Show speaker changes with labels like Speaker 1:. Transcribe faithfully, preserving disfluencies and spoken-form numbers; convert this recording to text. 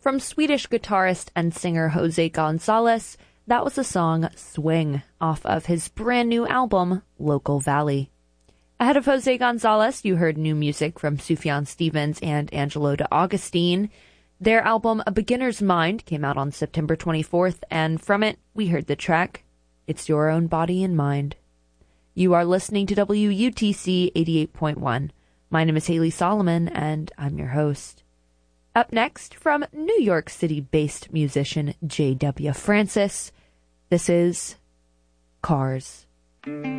Speaker 1: From Swedish guitarist and singer Jose Gonzalez, that was the song Swing off of his brand new album, Local Valley. Ahead of Jose Gonzalez, you heard new music from Sufjan Stevens and Angelo De Augustine. Their album, A Beginner's Mind, came out on September twenty-fourth, and from it, we heard the track, It's Your Own Body and Mind. You are listening to W U T C eighty-eight point one. My name is Haley Solomon, and I'm your host. Up next, from New York City-based musician J W Francis, this is Cars.